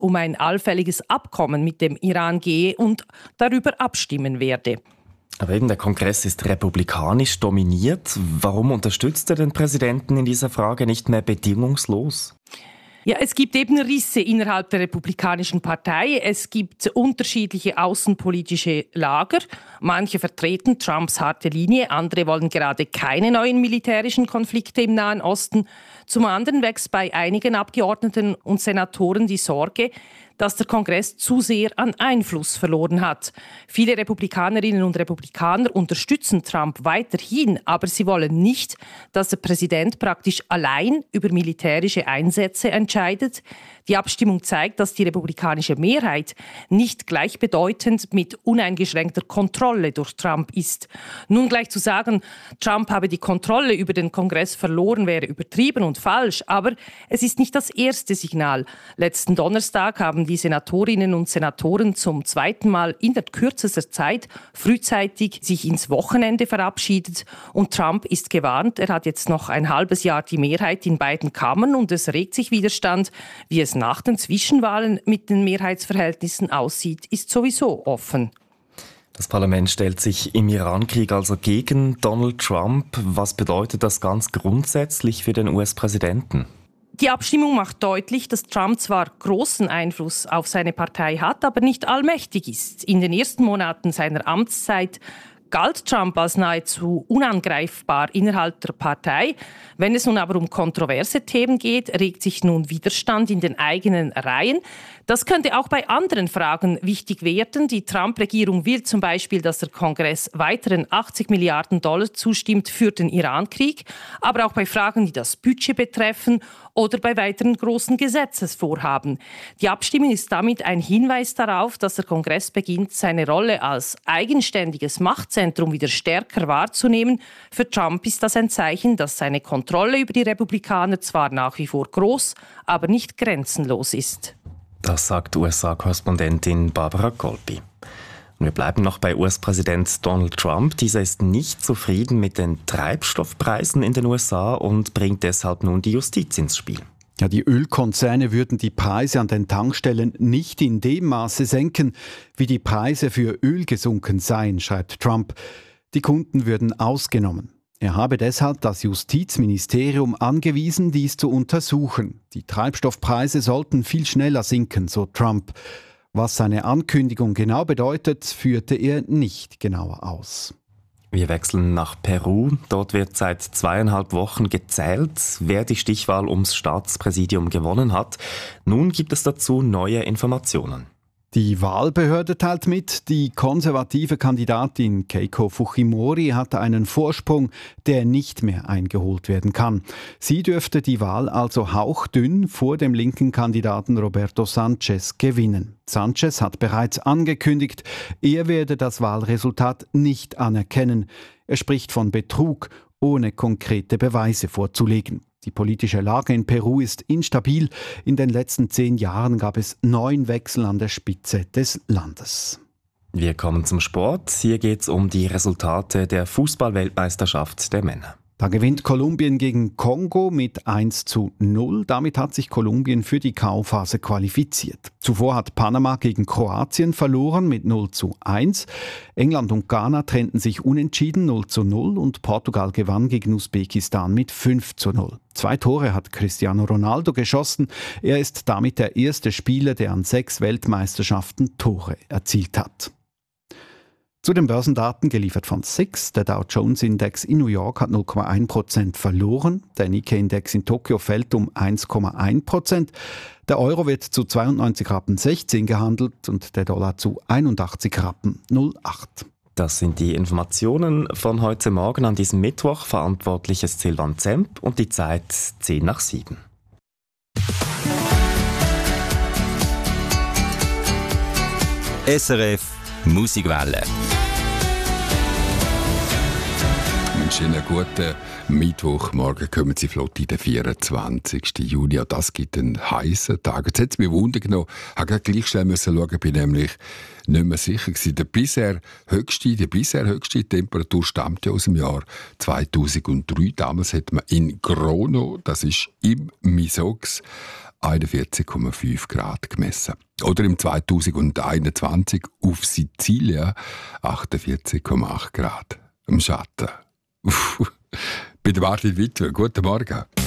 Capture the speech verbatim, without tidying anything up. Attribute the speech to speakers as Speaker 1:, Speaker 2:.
Speaker 1: um ein allfälliges Abkommen mit dem Iran gehe und darüber abstimmen werde.
Speaker 2: Aber eben der Kongress ist republikanisch dominiert. Warum unterstützt er den Präsidenten in dieser Frage nicht mehr bedingungslos?
Speaker 1: Ja, es gibt eben Risse innerhalb der Republikanischen Partei. Es gibt unterschiedliche außenpolitische Lager. Manche vertreten Trumps harte Linie, andere wollen gerade keine neuen militärischen Konflikte im Nahen Osten. Zum anderen wächst bei einigen Abgeordneten und Senatoren die Sorge, dass der Kongress zu sehr an Einfluss verloren hat. Viele Republikanerinnen und Republikaner unterstützen Trump weiterhin, aber sie wollen nicht, dass der Präsident praktisch allein über militärische Einsätze entscheidet. Die Abstimmung zeigt, dass die republikanische Mehrheit nicht gleichbedeutend mit uneingeschränkter Kontrolle durch Trump ist. Nun gleich zu sagen, Trump habe die Kontrolle über den Kongress verloren, wäre übertrieben und falsch, aber es ist nicht das erste Signal. Letzten Donnerstag haben die Senatorinnen und Senatoren zum zweiten Mal in der kürzester Zeit frühzeitig sich ins Wochenende verabschiedet und Trump ist gewarnt, er hat jetzt noch ein halbes Jahr die Mehrheit in beiden Kammern und es regt sich Widerstand. Wie es nach den Zwischenwahlen mit den Mehrheitsverhältnissen aussieht, ist sowieso offen.
Speaker 2: Das Parlament stellt sich im Irankrieg also gegen Donald Trump. Was bedeutet das ganz grundsätzlich für den U S-Präsidenten?
Speaker 1: Die Abstimmung macht deutlich, dass Trump zwar großen Einfluss auf seine Partei hat, aber nicht allmächtig ist. In den ersten Monaten seiner Amtszeit galt Trump als nahezu unangreifbar innerhalb der Partei. Wenn es nun aber um kontroverse Themen geht, regt sich nun Widerstand in den eigenen Reihen. Das könnte auch bei anderen Fragen wichtig werden. Die Trump-Regierung will zum Beispiel, dass der Kongress weiteren achtzig Milliarden Dollar zustimmt für den Irankrieg, aber auch bei Fragen, die das Budget betreffen oder bei weiteren großen Gesetzesvorhaben. Die Abstimmung ist damit ein Hinweis darauf, dass der Kongress beginnt, seine Rolle als eigenständiges Machtzentrum wieder stärker wahrzunehmen. Für Trump ist das ein Zeichen, dass seine Kontrolle über die Republikaner zwar nach wie vor groß, aber nicht grenzenlos ist.
Speaker 2: Das sagt U S A-Korrespondentin Barbara Colby. Und wir bleiben noch bei U S-Präsident Donald Trump. Dieser ist nicht zufrieden mit den Treibstoffpreisen in den U S A und bringt deshalb nun die Justiz ins Spiel.
Speaker 3: Ja, die Ölkonzerne würden die Preise an den Tankstellen nicht in dem Maße senken, wie die Preise für Öl gesunken seien, schreibt Trump. Die Kunden würden ausgenommen. Er habe deshalb das Justizministerium angewiesen, dies zu untersuchen. Die Treibstoffpreise sollten viel schneller sinken, so Trump. Was seine Ankündigung genau bedeutet, führte er nicht genauer aus.
Speaker 2: Wir wechseln nach Peru. Dort wird seit zweieinhalb Wochen gezählt, wer die Stichwahl ums Staatspräsidium gewonnen hat. Nun gibt es dazu neue Informationen.
Speaker 3: Die Wahlbehörde teilt mit, die konservative Kandidatin Keiko Fujimori hatte einen Vorsprung, der nicht mehr eingeholt werden kann. Sie dürfte die Wahl also hauchdünn vor dem linken Kandidaten Roberto Sanchez gewinnen. Sanchez hat bereits angekündigt, er werde das Wahlresultat nicht anerkennen. Er spricht von Betrug, ohne konkrete Beweise vorzulegen. Die politische Lage in Peru ist instabil. In den letzten zehn Jahren gab es neun Wechsel an der Spitze des Landes.
Speaker 2: Wir kommen zum Sport. Hier geht es um die Resultate der Fußball-Weltmeisterschaft der Männer.
Speaker 3: Da gewinnt Kolumbien gegen Kongo mit eins zu null. Damit hat sich Kolumbien für die K O-Phase qualifiziert. Zuvor hat Panama gegen Kroatien verloren mit null zu eins. England und Ghana trennten sich unentschieden null zu null und Portugal gewann gegen Usbekistan mit fünf zu null. Zwei Tore hat Cristiano Ronaldo geschossen. Er ist damit der erste Spieler, der an sechs Weltmeisterschaften Tore erzielt hat. Zu den Börsendaten geliefert von S I X. Der Dow Jones Index in New York hat null Komma eins Prozent verloren. Der Nikkei Index in Tokio fällt um eins Komma eins Prozent. Der Euro wird zu zweiundneunzig Rappen sechzehn gehandelt und der Dollar zu einundachtzig Rappen null acht.
Speaker 2: Das sind die Informationen von heute Morgen an diesem Mittwoch. Verantwortlich ist Silvan Zemp und die Zeit zehn nach sieben.
Speaker 4: S R F Musikwelle.
Speaker 5: Einen schönen guten Mittwochmorgen. Kommen Sie flott in den vierundzwanzigsten Juni. Ja, das gibt einen heißen Tag. Jetzt hat es mich Wunder genommen. Ich musste gleich schnell müssen schauen, bin nämlich nicht mehr sicher gewesen. Der bisher höchste, die bisher höchste Temperatur stammt ja aus dem Jahr zweitausenddrei. Damals hat man in Grono, das ist im Misox, einundvierzig Komma fünf Grad gemessen. Oder im zweitausendeinundzwanzig auf Sizilien achtundvierzig Komma acht Grad im Schatten. Bei der Martin Wittwer, guten Morgen.